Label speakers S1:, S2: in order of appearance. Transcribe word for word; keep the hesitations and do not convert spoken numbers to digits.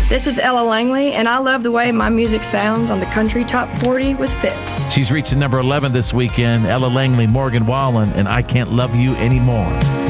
S1: This is Ella Langley, and I love the way my music sounds on the Country Top forty with Fitz.
S2: She's reaching number eleven this weekend. Ella Langley, Morgan Wallen, and I Can't Love You Anymore.